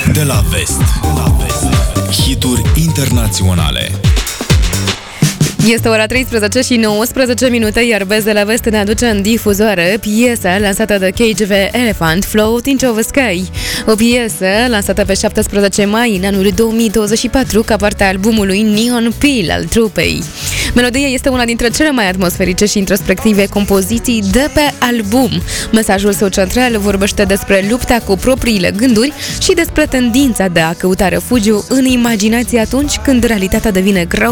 De la Vest. Hituri internaționale. Este ora 13 și 19 minute, iar Best de la Vest ne aduce în difuzoare piesa lansată de KGV Elephant, Floating Over Sky. O piesă lansată pe 17 mai în anul 2024 ca parte a albumului Neon Pill al trupei. Melodia este una dintre cele mai atmosferice și introspective compoziții de pe album. Mesajul său central vorbește despre lupta cu propriile gânduri și despre tendința de a căuta refugiu în imaginație atunci când realitatea devine greu